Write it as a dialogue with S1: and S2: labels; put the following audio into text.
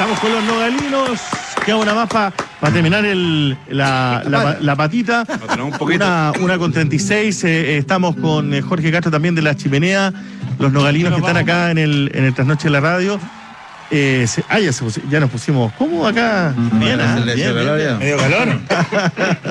S1: Estamos con los nogalinos. Queda una más para terminar la patita.
S2: Un poquito.
S1: Una con 36. Estamos con Jorge Castro también de La Chimenea. Los nogalinos que están acá en el Trasnoche de la Radio. Ya nos pusimos. ¿Cómo acá? Bien,
S2: Medio calor.